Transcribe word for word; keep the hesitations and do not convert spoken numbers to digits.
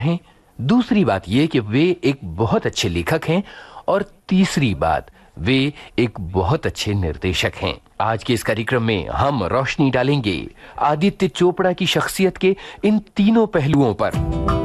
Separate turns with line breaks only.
हैं। दूसरी बात ये कि वे एक बहुत अच्छे लेखक हैं और तीसरी बात वे एक बहुत अच्छे निर्देशक हैं। आज के इस कार्यक्रम में हम रोशनी डालेंगे आदित्य चोपड़ा की शख्सियत के इन तीनों पहलुओं पर।